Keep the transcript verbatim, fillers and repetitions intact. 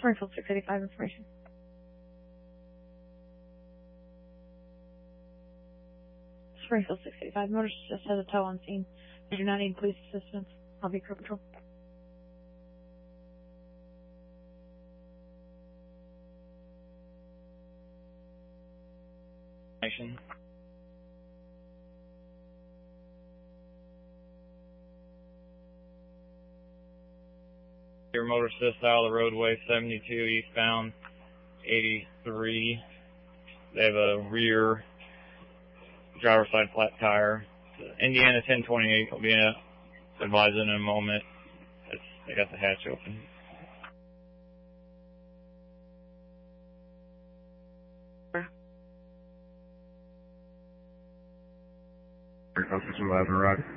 Springfield six eighty-five information. Springfield six eighty-five, motorist just has a tow on scene. I do not need police assistance. I'll be crew patrol. Nation. Your motorist just out of the roadway, seventy-two eastbound, eighty-three. They have a rear driver's side flat tire. Indiana ten twenty-eight will be advising in a moment. It's, they got the hatch open. Officer eleven, Roger.